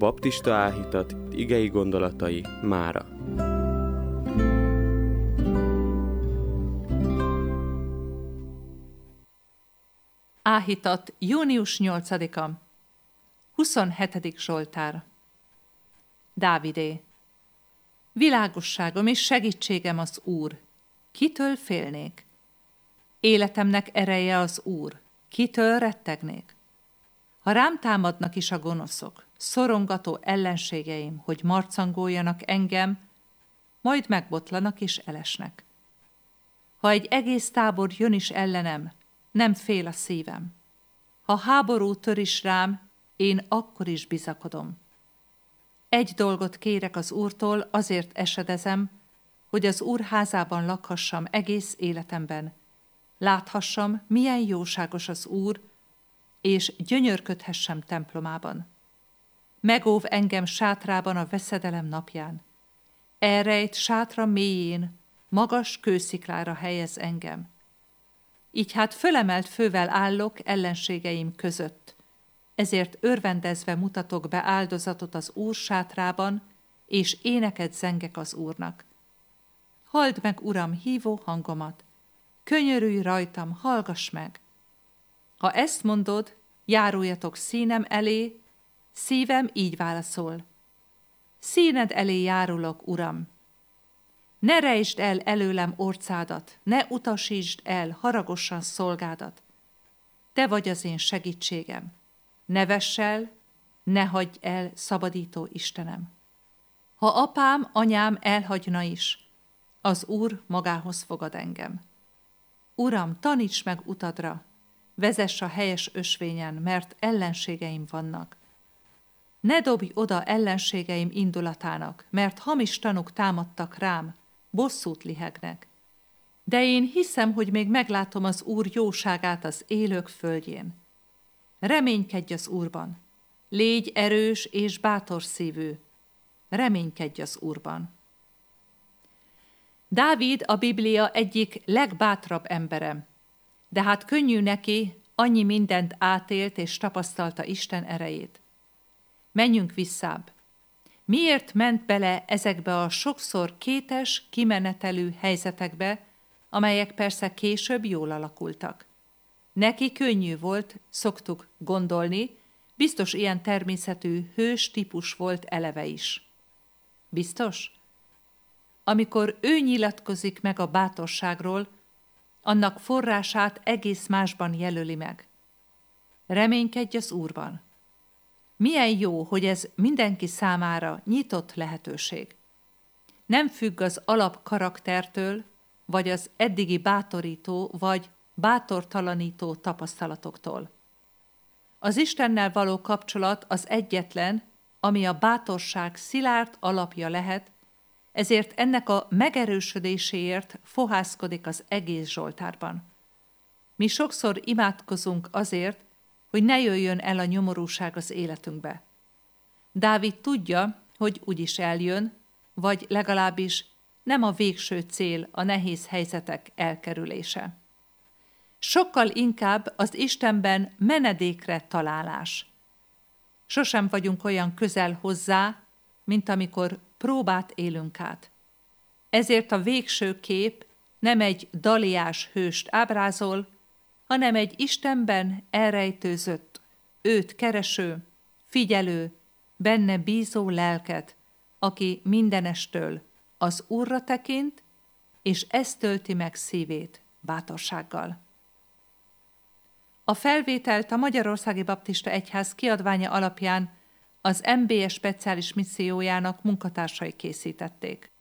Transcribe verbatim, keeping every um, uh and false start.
baptista áhítat igei gondolatai mára. Áhítat június nyolcadika. huszonhetedik Zsoltár. Dávidé. Világosságom és segítségem az Úr. Kitől félnék? Életemnek ereje az Úr. Kitől rettegnék? Ha rám támadnak is a gonoszok, szorongató ellenségeim, hogy marcangoljanak engem, majd megbotlanak és elesnek. Ha egy egész tábor jön is ellenem, nem fél a szívem. Ha háború tör is rám, én akkor is bizakodom. Egy dolgot kérek az Úrtól, azért esedezem, hogy az Úr házában lakhassam egész életemben. Láthassam, milyen jóságos az Úr, és gyönyörködhessem templomában. Megóv engem sátrában a veszedelem napján. Elrejt sátra mélyén, magas kősziklára helyez engem. Így hát fölemelt fővel állok ellenségeim között, ezért örvendezve mutatok be áldozatot az Úr sátrában, és éneket zengek az Úrnak. Halld meg, Uram, hívó hangomat, könyörülj rajtam, hallgass meg! Ha ezt mondod, járuljatok színem elé, szívem így válaszol. Színed elé járulok, Uram! Ne rejtsd el előlem orcádat, ne utasítsd el haragosan szolgádat. Te vagy az én segítségem. Ne vess el, ne hagyj el, szabadító Istenem. Ha apám, anyám elhagyna is, az Úr magához fogad engem. Uram, taníts meg utadra, vezess a helyes ösvényen, mert ellenségeim vannak. Ne dobj oda ellenségeim indulatának, mert hamis tanúk támadtak rám, bosszút lihegnek. De én hiszem, hogy még meglátom az Úr jóságát az élők földjén. Reménykedj az Úrban, légy erős és bátor szívű, reménykedj az Úrban. Dávid a Biblia egyik legbátrabb embere, de hát könnyű neki, annyi mindent átélt és tapasztalta Isten erejét. Menjünk visszább. Miért ment bele ezekbe a sokszor kétes, kimenetelű helyzetekbe, amelyek persze később jól alakultak? Neki könnyű volt, szoktuk gondolni, biztos ilyen természetű hős típus volt eleve is. Biztos? Amikor ő nyilatkozik meg a bátorságról, annak forrását egész másban jelöli meg. Reménykedj az Úrban. Milyen jó, hogy ez mindenki számára nyitott lehetőség. Nem függ az alapkaraktertől, vagy az eddigi bátorító, vagy bátortalanító tapasztalatoktól. Az Istennel való kapcsolat az egyetlen, ami a bátorság szilárd alapja lehet, ezért ennek a megerősödéséért fohászkodik az egész Zsoltárban. Mi sokszor imádkozunk azért, hogy ne jöjjön el a nyomorúság az életünkbe. Dávid tudja, hogy úgyis eljön, vagy legalábbis nem a végső cél a nehéz helyzetek elkerülése. Sokkal inkább az Istenben menedékre találás. Sosem vagyunk olyan közel hozzá, mint amikor próbát élünk át. Ezért a végső kép nem egy daliás hőst ábrázol, hanem egy Istenben elrejtőzött, őt kereső, figyelő, benne bízó lelket, aki mindenestől az Úrra tekint, és ez tölti meg szívét bátorsággal. A felvételt a Magyarországi Baptista Egyház kiadványa alapján az em bé e speciális missziójának munkatársai készítették.